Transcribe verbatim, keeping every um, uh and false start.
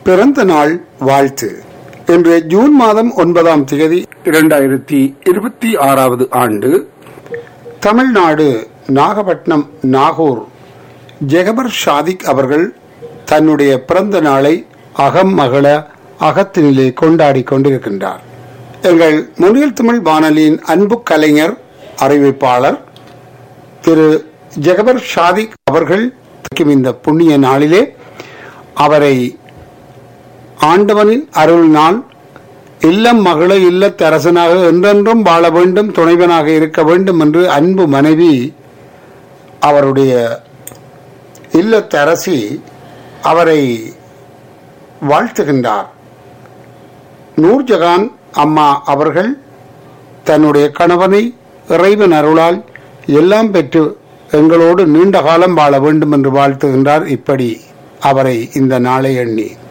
பிறந்த நாள் வாழ்த்து. இன்று ஜூன் மாதம் ஒன்பதாம் தேதி இரண்டாயிரத்தி இருபத்தி ஆறாவது ஆண்டு. தமிழ்நாடு நாகப்பட்டினம் நாகூர் ஜெகபர் ஷாதிக் அவர்கள் தன்னுடைய பிறந்த நாளை அகம் மகள அகத்தினிலே கொண்டாடி கொண்டிருக்கின்றார். எங்கள் முன்னில் தமிழ் வானொலியின் அன்பு கலைஞர் அறிவிப்பாளர் திரு ஜெகபர் ஷாதிக் அவர்கள் இந்த புண்ணிய நாளிலே அவரை ஆண்டவனின் அருள் நாள் இல்லம் மகள இல்லத்தரசனாக என்றென்றும் வாழ வேண்டும், துணைவனாக இருக்க வேண்டும் என்று அன்பு மனைவி அவருடைய இல்லத்தரசி அவரை வாழ்த்துகின்றார். நூர்ஜஹான் அம்மா அவர்கள் தன்னுடைய கணவனை இறைவன் அருளால் எல்லாம் பெற்று எங்களோடு நீண்ட காலம் வாழ வேண்டும் என்று வாழ்த்துகின்றார். இப்படி அவரை இந்த நாளை எண்ணி